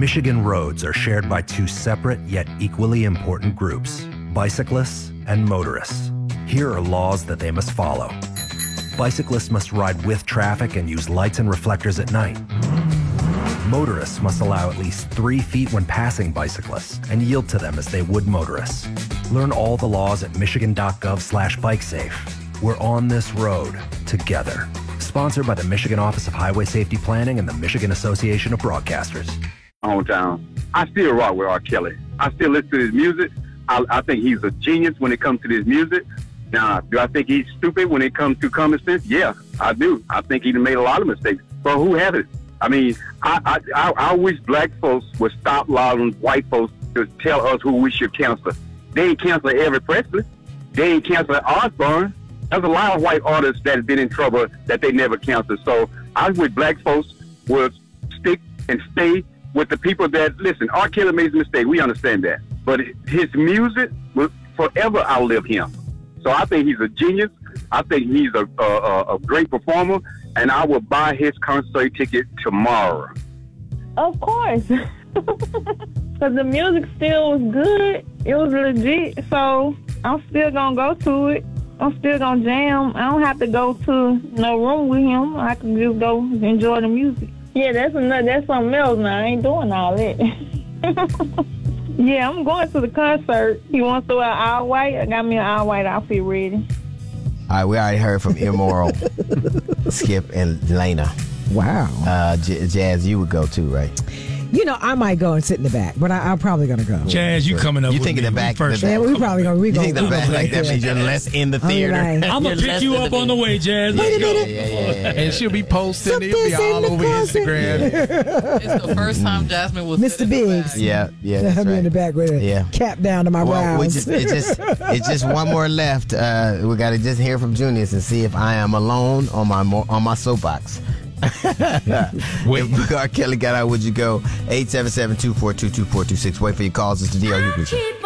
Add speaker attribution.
Speaker 1: Michigan roads are shared by two separate yet equally important groups, bicyclists and motorists. Here are laws that they must follow. Bicyclists must ride with traffic and use lights and reflectors at night. Motorists must allow at least 3 feet when passing bicyclists and yield to them as they would motorists. Learn all the laws at michigan.gov/bikesafe. We're on this road together. Sponsored by the Michigan Office of Highway Safety Planning and the Michigan Association of Broadcasters.
Speaker 2: Hometown. I still rock with R. Kelly. I still listen to his music. I think he's a genius when it comes to his music. Now, do I think he's stupid when it comes to common sense? Yeah, I do. I think he made a lot of mistakes. But who haven't? I mean, I wish black folks would stop allowing white folks to tell us who we should cancel. They ain't cancel Elvis Presley. They ain't cancel Osbourne. There's a lot of white artists that have been in trouble that they never canceled. So I wish black folks would stick and stay with the people that, listen, R. Kelly made a mistake. We understand that. But his music will forever outlive him. So I think he's a genius. I think he's a great performer. And I will buy his concert ticket tomorrow.
Speaker 3: Of course. Because the music still was good. It was legit. So I'm still going to go to it. I'm still going to jam. I don't have to go to no room with him. I can just go enjoy the music. Yeah, that's something else now. I ain't doing all that. Yeah, I'm going to the concert. He wants to wear all white. I got me an all white outfit ready.
Speaker 4: All right, we already heard from Immoral, Skip, and Lena.
Speaker 5: Wow.
Speaker 4: Jazz, you would go too, right?
Speaker 5: You know, I might go and sit in the back, but I'm probably going to go.
Speaker 6: Jazz, you coming up
Speaker 4: you
Speaker 6: with
Speaker 4: think
Speaker 6: me.
Speaker 4: in the back
Speaker 6: first.
Speaker 5: Yeah, we probably going to
Speaker 4: You think the back like that means you're less in the theater?
Speaker 5: Right.
Speaker 6: I'm going to pick you up on the way, Jazz. Let's go.
Speaker 4: Yeah.
Speaker 7: And she'll be posting. It'll be all over Instagram.
Speaker 8: It's the first time Jasmine was
Speaker 5: Mr. Biggs.
Speaker 4: Yeah,
Speaker 5: That's
Speaker 4: right.
Speaker 5: me in the back with a cap down to my brows.
Speaker 4: It's just one more left. We got to just hear from Junius and see if I am alone on my soapbox. If R. Kelly got out, would you go? 877-242-2426. Wait for your calls. It's the D.R. Hughley Show.